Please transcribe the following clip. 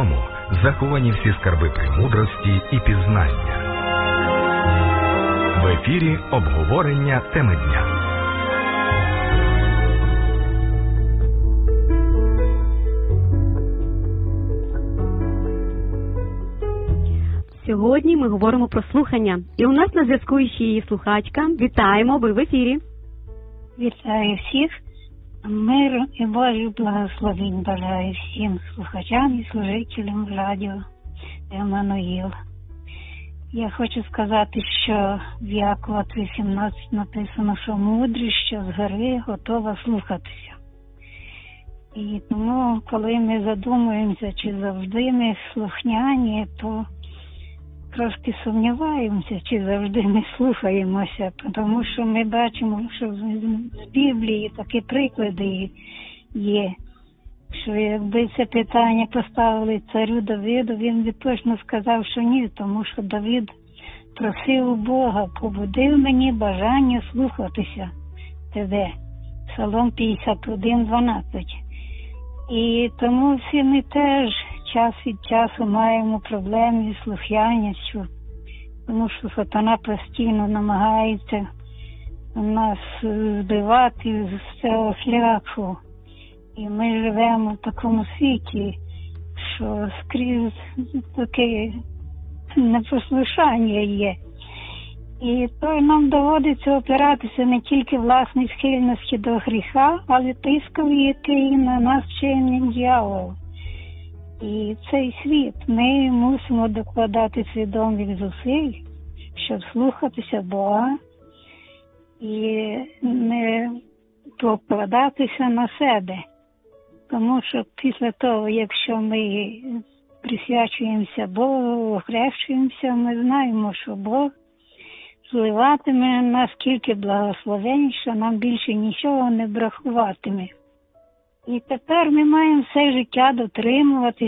ньому заховані всі скарби премудрості і пізнання. В ефірі обговорення теми дня. Сьогодні ми говоримо про слухання. І у нас на зв'язку ще її слухачка. Вітаємо, ви в ефірі. Вітаю всіх. Миру і Божих благословень бажаю всім слухачам і служителям радіо Еммануїл. Я хочу сказати, що в Якова 3:17 написано, що мудрість, що згори, готова слухатися. І тому, коли ми задумуємося, чи завжди ми слухняні, то трошки сумніваємося, чи завжди ми слухаємося, тому що ми бачимо, що з Біблії такі приклади є, що якби це питання поставили царю Давиду, він би точно сказав, що ні, тому що Давид просив у Бога, побудив мені бажання слухатися тебе. Псалом 51:12. І тому всі ми теж час від часу маємо проблеми з слухняністю, тому що сатана постійно намагається нас збивати з цього шляху. І ми живемо в такому світі, що скрізь таке непослушання є. І то нам доводиться опиратися не тільки власній схильності до гріха, але тискові, який на нас чинить диявол. І цей світ, ми мусимо докладати свідомих зусиль, щоб слухатися Бога і не покладатися на себе. Тому що після того, якщо ми присвячуємося Богу, охрещуємося, ми знаємо, що Бог зливатиме наскільки благословень, що нам більше нічого не бракуватиме. І тепер ми маємо все життя дотримувати